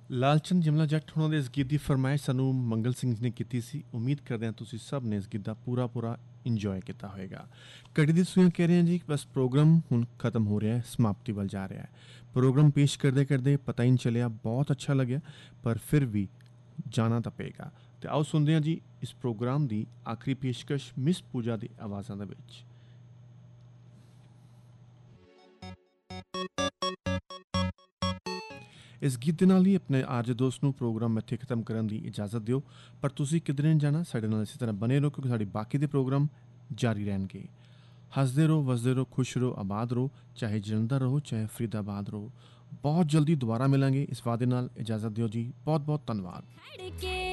ਲਾਲਚੰਦ ਜਮਲਾ ਜੱਟ ਉਹਨਾਂ ਦੇ ਇਸ ਗੀਤ ਦੀ ਫਰਮਾਇਸ਼ ਸਾਨੂੰ ਮੰਗਲ ਸਿੰਘ ਜੀ ਨੇ ਕੀਤੀ ਸੀ। ਉਮੀਦ ਕਰਦੇ ਹਾਂ ਤੁਸੀਂ ਸਭ ਨੇ ਇਸ ਗੀਤ ਦਾ ਪੂਰਾ ਇੰਜੋਏ ਕੀਤਾ ਹੋਏਗਾ। ਘੜੀ ਦੀ ਸੂਈਆਂ ਕਹਿ ਰਹੇ ਹਾਂ ਜੀ ਬਸ ਪ੍ਰੋਗਰਾਮ ਹੁਣ ਖਤਮ ਹੋ ਰਿਹਾ ਹੈ, ਸਮਾਪਤੀ ਵੱਲ ਜਾ ਰਿਹਾ ਹੈ। ਪ੍ਰੋਗਰਾਮ ਪੇਸ਼ ਕਰਦੇ ਕਰਦੇ ਪਤਾ ਹੀ ਨਹੀਂ ਚੱਲਿਆ, ਬਹੁਤ ਅੱਛਾ ਲੱਗਿਆ, ਪਰ ਫਿਰ ਵੀ ਜਾਣਾ ਤਾਂ ਪਏਗਾ। ਤੇ ਆਓ ਸੁਣਦੇ ਹਾਂ ਜੀ ਇਸ ਪ੍ਰੋਗਰਾਮ ਦੀ ਆਖਰੀ ਪੇਸ਼ਕਸ਼ ਮਿਸ ਪੂਜਾ ਦੀ ਆਵਾਜ਼ਾਂ ਦੇ ਵਿੱਚ। ਇਸ ਗੀਤ ਦੇ ਨਾਲ ਹੀ ਆਪਣੇ ਆਰਜੇ ਦੋਸਤ ਨੂੰ ਪ੍ਰੋਗਰਾਮ ਇੱਥੇ ਖਤਮ ਕਰਨ ਦੀ ਇਜਾਜ਼ਤ ਦਿਓ, ਪਰ ਤੁਸੀਂ ਕਿਧਰੇ ਨਹੀਂ ਜਾਣਾ, ਸਾਡੇ ਨਾਲ ਇਸੇ ਤਰ੍ਹਾਂ ਬਣੇ ਰਹੋ ਕਿਉਂਕਿ ਸਾਡੇ ਬਾਕੀ ਦੇ ਪ੍ਰੋਗਰਾਮ ਜਾਰੀ ਰਹਿਣਗੇ। ਹੱਸਦੇ ਰਹੋ, ਵਸਦੇ ਰਹੋ, ਖੁਸ਼ ਰਹੋ, ਆਬਾਦ ਰਹੋ, ਚਾਹੇ ਜਲੰਧਰ ਰਹੋ, ਚਾਹੇ ਫਰੀਦਾਬਾਦ ਰਹੋ। ਬਹੁਤ ਜਲਦੀ ਦੁਬਾਰਾ ਮਿਲਾਂਗੇ, ਇਸ ਵਾਅਦੇ ਨਾਲ ਇਜਾਜ਼ਤ ਦਿਓ ਜੀ। ਬਹੁਤ ਬਹੁਤ ਧੰਨਵਾਦ।